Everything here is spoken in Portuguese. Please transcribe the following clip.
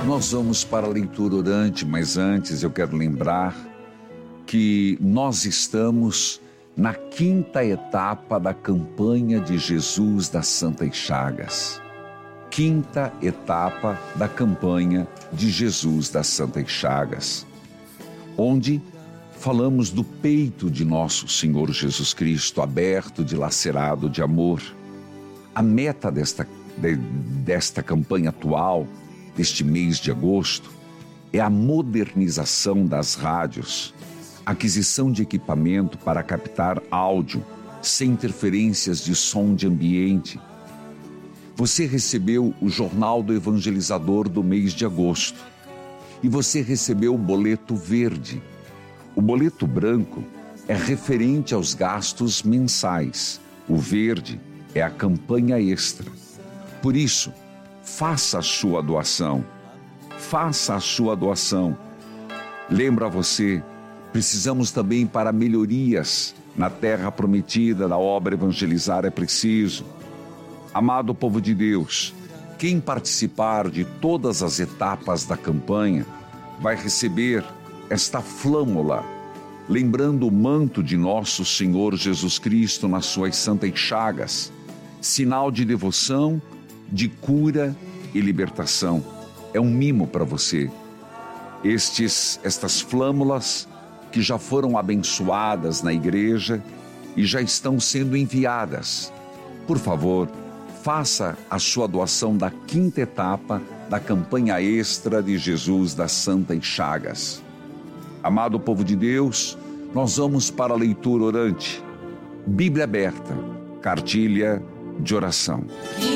Nós vamos para a leitura orante, mas antes eu quero lembrar que nós estamos na 5ª etapa da campanha de Jesus das Santas Chagas. 5ª etapa da campanha de Jesus das Santas Chagas, onde falamos do peito de nosso Senhor Jesus Cristo, aberto, dilacerado de amor. A meta desta campanha atual, deste mês de agosto, é a modernização das rádios, aquisição de equipamento para captar áudio sem interferências de som de ambiente. Você recebeu o Jornal do Evangelizador do mês de agosto e você recebeu o boleto verde. O boleto branco é referente aos gastos mensais. O verde é a campanha extra. Por isso, faça a sua doação. Faça a sua doação. Lembro a você, precisamos também para melhorias na terra prometida da obra Evangelizar é Preciso. Amado povo de Deus, quem participar de todas as etapas da campanha vai receber esta flâmula, lembrando o manto de nosso Senhor Jesus Cristo nas suas santas chagas, sinal de devoção, de cura e libertação. É um mimo para você. Estas flâmulas que já foram abençoadas na igreja e já estão sendo enviadas. Por favor, faça a sua doação da 5ª etapa da campanha extra de Jesus das Santas Chagas. Amado povo de Deus, nós vamos para a leitura orante. Bíblia aberta, cartilha de oração.